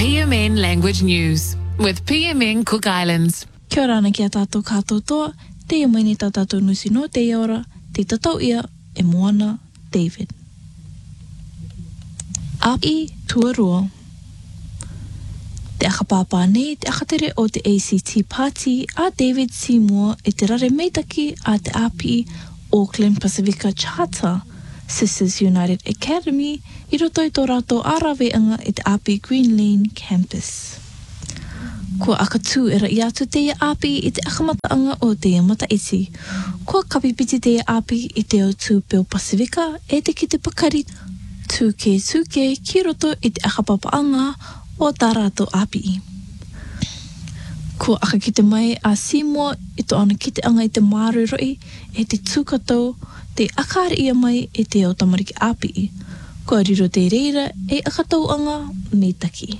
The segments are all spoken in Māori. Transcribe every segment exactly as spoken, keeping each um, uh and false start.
P M N Language News with P M N Cook Islands. Kia ora ana ki a tātou kātou toa, te ia mai ni tā tātou nusi no te ora, te tatau ia e Moana David. Api tuarua. Te akapapa nei te akatere o te A C T Party a David Seymour e te rare meitaki a te api Auckland Pacifica Charter Sisters United Academy i roto i tō rātou araweanga i te api Green Lane Campus. Kua akatū e rai atu te ia api i te akamataanga o te ia mataiti. Kua kapipiti te ia api i te o tū Peo Pacifica e te ki te pakari tūke tūke ki roto i te akapapaanga o tā rātou api. Kua akakite mai a Seymour i tō ana ki te anga i te maru roi e te tūkatau te akare ia mai e te o tamariki api. Kua riro te reira e akatau anga me taki.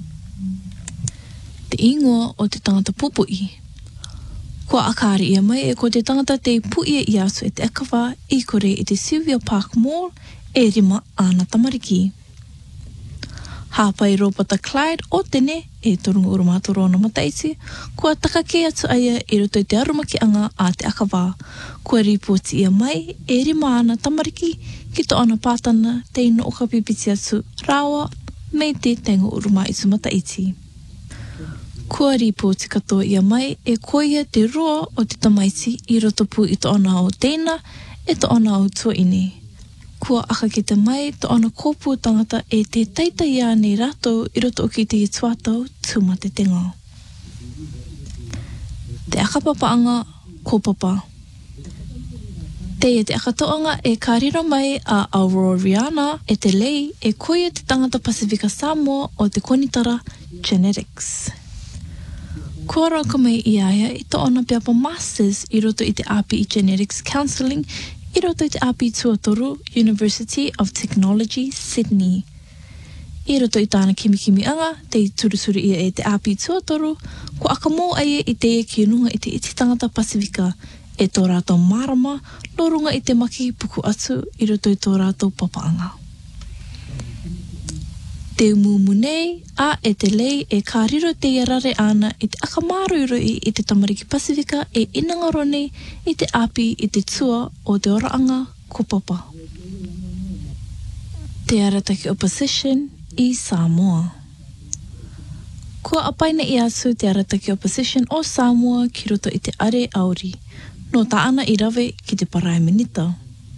Te ingoa o te tangata pupui. Kua akare ia mai e ko te tangata te puia i aso e te akawā i kore i te Sylvia Park Mall e rima ana tamariki. Hāpai Robert Clyde o tene e torunga urumātoro ana mataiti, kua takake atu aia i roto i te arumaki anga a te akawā. Kua ripoti ia mai e rima ana tamariki ki to ana pātana te ino o kapipiti atu rawa me te tengo uruma i tu mataiti. Kua ripoti katoa ia mai e koia te roa o te tamaiti i roto pu i to ana o teina e to ana o tuaini. Kua akakita mai to ana kōpua tangata e te taitai a nei rātou i roto o ki te tuatau tūma te tenga. Te akapapaanga kōpapa. Te e te akatoanga e kārira mai a Aurora Rihanna e te lei e koia te tangata Pacifica Samoa o te konitara Genetics. Kua rauka mai i aia i to ana piapa Masters i roto i te api i Genetics Counselling i roto i te api tuatoru University of Technology, Sydney. I roto i tāna kimikimi anga, te turusuri ia e te api tuatoru, ko akamo aia i te e ki runga i te iti tangata Pasifika, e tō rātou marama, no runga i te maki puku atu i roto i tō rātou papaanga. Te umumu nei, a e te lei e kāriro te iarare ana i te akamaru roi i te tamariki Pasifika e inangaro nei i te api i te tua o te oraanga kopapa. Te arataki opposition i Samoa. Kua apaina i asu te arataki opposition o Samoa ki roto i te are auri, no taana i rawe ki te Prime Minister.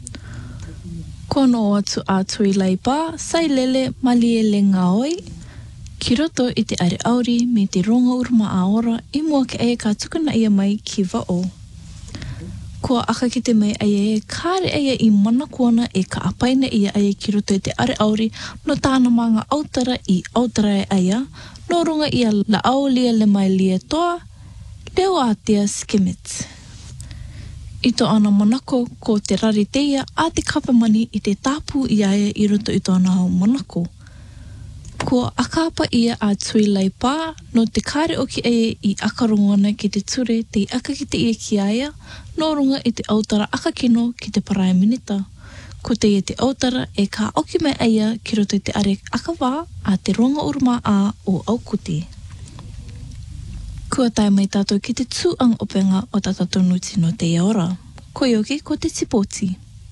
Kono atu atu i laipa, sai lele malie le ngaoi, ki roto i te are auri me te ronga uruma a ora i mua ke aia ka tukuna ia mai ki vao. Kua akakite mai aia e kāre aia i mana kuana e ka apaina ia aia ki roto i te are auri no tāna manga autara i autara e aia, no runga ia la au lia le mai lia toa, leo atia skimit. I tō ana manako ko te rari teia a te kapamani i te tāpū i aia i roto i tōna hau manako. Ko akapa ia a tui lai pā, no te kāre o ki aia i akarongona ki te ture te akakite ia ki aia, no runga i te autara akakino ki te Prime Minister. Ko te ia te autara e ka oki mai aia ki roto i te are akawā a te ronga uruma a o Aukuti. Kua tai mai tātou ki te tūang openga o tātou nuti no te ora. Ko ioki ko te tipoti.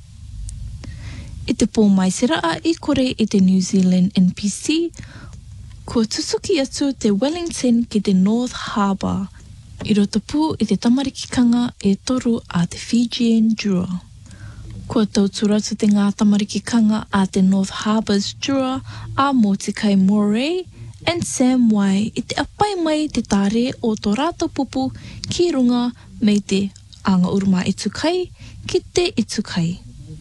I te pō mai siraa i kore i te New Zealand N P C, kua tusuki atu te Wellington ki te North Harbour. I roto pū i te tamarikikanga e toru a te Fijian Jura. Kua tauturatu te ngā tamarikikanga a te North Harbour's Jura a Mōtikai Moray, and Sam Wai i te apai mai te tāre o tō rātou pupu ki runga me te anga uruma i tukai ki te i tukai.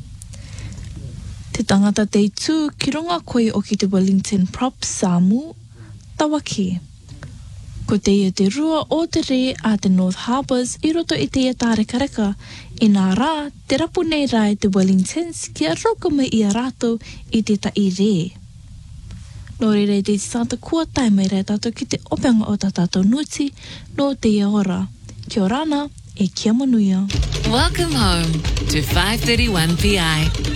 Te tangata te itu ki runga koe o ki te Wellington Props Samu, tawaki. Ko te ia te rua o te re a te North Harbours i roto i te ia tāre kareka, i nā rā te rapu nei rai te Wellingtons ki a roka mai i a rātou i te tai re. Nō re rei te tata kua tai mai rei tātou ki te opeanga o tā tātou nuti no te ia ora. Kia ora ana e kia manuia. Welcome home to five thirty-one P I.